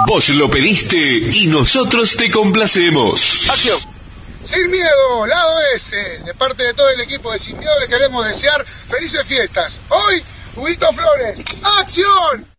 Vos lo pediste y nosotros te complacemos. ¡Acción! Sin Miedo, lado S, de parte de todo el equipo de Sin Miedo, les queremos desear felices fiestas. Hoy, Huguito Flores, ¡acción!